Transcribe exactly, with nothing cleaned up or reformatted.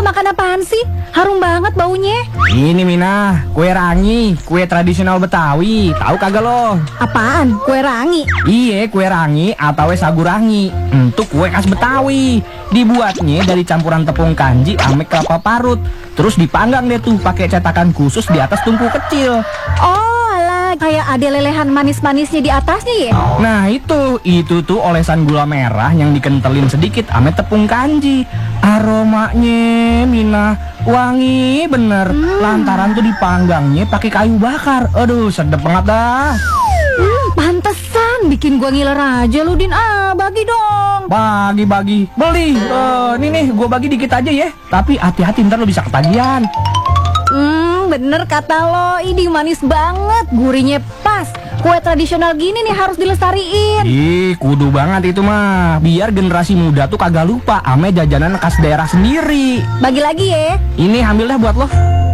makan apaan sih? Harum banget baunya. Ini Mina, kue rangi, kue tradisional Betawi. Tahu kagak lo? Apaan? Kue rangi? Iya, kue rangi atau sagu rangi. Itu kue khas Betawi. Dibuatnya dari campuran tepung kanji ame kelapa parut. Terus dipanggang deh tuh pakai cetakan khusus di atas tungku kecil. Oh, alah, kayak ada lelehan manis-manisnya di atasnya ya? Nah itu, itu tuh olesan gula merah yang dikentelin sedikit ame tepung kanji. Aromanya, Mina, wangi bener. Hmm. Lantaran tuh dipanggangnya pakai kayu bakar. Aduh, sedep banget dah. Hmm, pantesan bikin gua ngiler aja lu, Din. Ah, bagi dong. Bagi-bagi, beli. Uh, nih nih, gua bagi dikit aja ya. Tapi hati-hati ntar lo bisa ketagihan. Hmm, bener kata lo. Ini manis banget, gurihnya pas. Kue tradisional gini nih harus dilestariin. Ih, kudu banget itu mah. Biar generasi muda tuh kagak lupa ame jajanan khas daerah sendiri. Bagi lagi ya. Ini ambil dah buat lo.